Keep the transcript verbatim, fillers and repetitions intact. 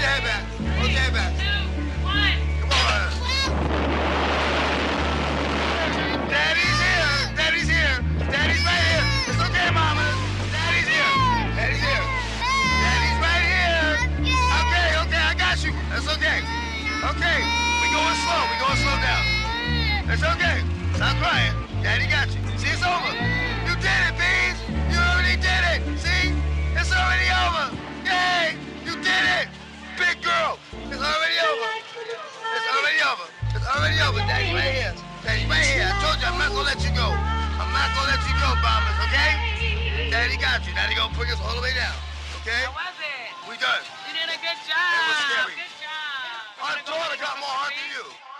your head back. Hold your head back. Two, one. Come on. Daddy's here. Daddy's here. Daddy's right here. It's okay, mama. Daddy's here. Daddy's here. Daddy's right here. Okay, okay, I got you. That's okay. Okay. We going slow. We going slow down. It's okay. Stop crying. Daddy got you. See, it's over. You did it, Beans. You already did it. See? It's already over. Yay! You did it. Big girl. It's already over. It's already over. It's already over. Daddy right here. Daddy right here. I told you I'm not gonna let you go. I'm not gonna let you go, Bombers, okay? Daddy got you. Daddy gonna bring us all the way down. Okay? How was it? We done. You did a good job. It was scary. Good job. Our daughter got more heart than you.